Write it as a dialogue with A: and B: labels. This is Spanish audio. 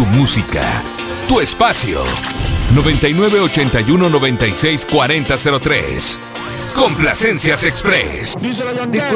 A: tu música, tu espacio. 99 81 96 40 03. Complacencias Express.